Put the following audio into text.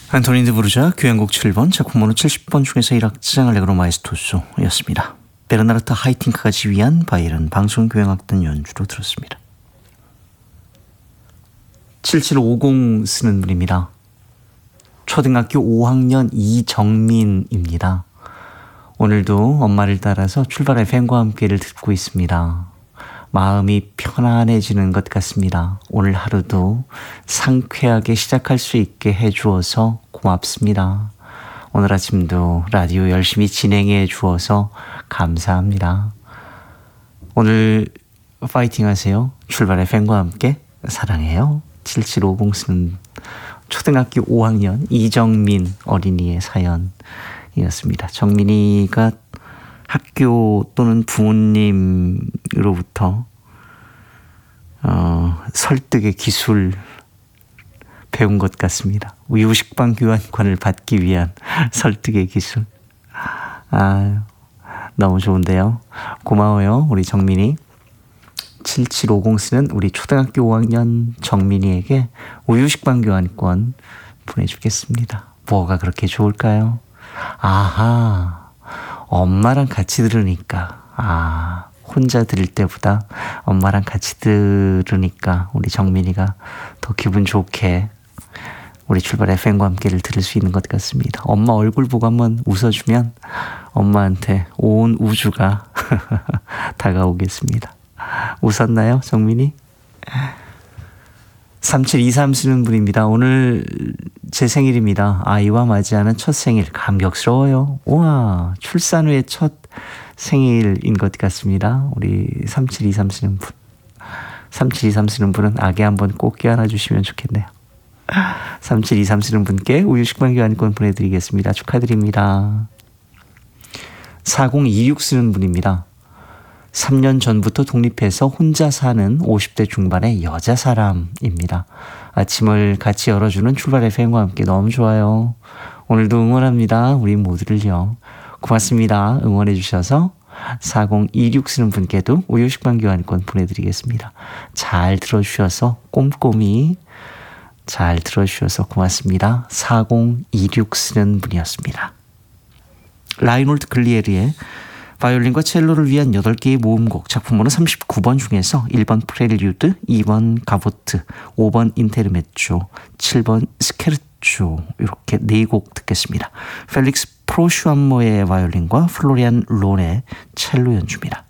안토니 드부르자 교향곡 7번 작품번호 70번 중에서 1악장 알레그로 마에스토소였습니다. 베르나르트 하이팅크가 지휘한 바이에른 방송교향악단 연주로 들었습니다. 7750 쓰는 분입니다. 초등학교 5학년 이정민입니다. 오늘도 엄마를 따라서 출발 FM과 함께를 듣고 있습니다. 마음이 편안해지는 것 같습니다. 오늘 하루도 상쾌하게 시작할 수 있게 해주어서 고맙습니다. 오늘 아침도 라디오 열심히 진행해 주어서 감사합니다. 오늘 파이팅 하세요. 출발 FM과 함께 사랑해요. 7750 쓰는 초등학교 5학년 이정민 어린이의 사연이었습니다. 정민이가 학교 또는 부모님으로부터 설득의 기술 배운 것 같습니다. 우유식빵 교환권을 받기 위한 설득의 기술. 너무 좋은데요. 고마워요, 우리 정민이. 7750 쓰는 우리 초등학교 5학년 정민이에게 우유식빵 교환권 보내주겠습니다. 뭐가 그렇게 좋을까요? 아하, 엄마랑 같이 들으니까, 혼자 들을 때보다 엄마랑 같이 들으니까 우리 정민이가 더 기분 좋게 우리 출발 FM과 함께를 들을 수 있는 것 같습니다. 엄마 얼굴 보고 한번 웃어주면 엄마한테 온 우주가 다가오겠습니다. 웃었나요, 정민이? 3723 쓰는 분입니다. 오늘 제 생일입니다. 아이와 맞이하는 첫 생일 감격스러워요. 우와, 출산 후의 첫 생일인 것 같습니다. 우리 3723 쓰는 분. 3723 쓰는 분은 아기 한번 꼭 껴안아 주시면 좋겠네요. 3723 쓰는 분께 우유식빵 교환권 보내드리겠습니다. 축하드립니다. 4026 쓰는 분입니다. 3년 전부터 독립해서 혼자 사는 50대 중반의 여자 사람입니다. 아침을 같이 열어주는 출발 FM과 함께 너무 좋아요. 오늘도 응원합니다. 우리 모두를요. 고맙습니다. 응원해 주셔서 4026 쓰는 분께도 우유식빵 교환권 보내드리겠습니다. 잘 들어주셔서 꼼꼼히 잘 들어주셔서 고맙습니다. 4026 쓰는 분이었습니다. 라이놀드 글리에르의 바이올린과 첼로를 위한 8개의 모음곡 작품번호 39번 중에서 1번 프렐류드, 2번 가보트, 5번 인테르메조, 7번 스케르초 이렇게 4곡 듣겠습니다. 펠릭스 프로슈암모의 바이올린과 플로리안 론의 첼로 연주입니다.